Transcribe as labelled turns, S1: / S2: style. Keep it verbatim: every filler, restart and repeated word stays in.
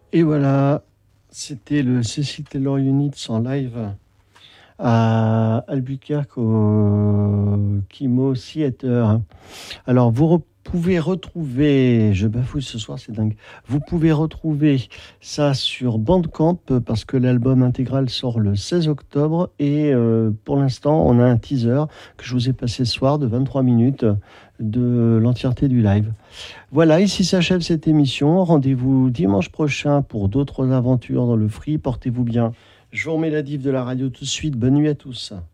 S1: Et voilà, c'était le Cécile Taylor Units en live à Albuquerque au Kimo Theater. Alors, vous re- pouvez retrouver, je bafouille ce soir, c'est dingue. Vous pouvez retrouver ça sur Bandcamp parce que l'album intégral sort le seize octobre et euh, pour l'instant, on a un teaser que je vous ai passé ce soir de vingt-trois minutes de l'entièreté du live. Voilà, ici s'achève cette émission. Rendez-vous dimanche prochain pour d'autres aventures dans le free. Portez-vous bien. Je vous remets la diff de la radio tout de suite. Bonne nuit à tous.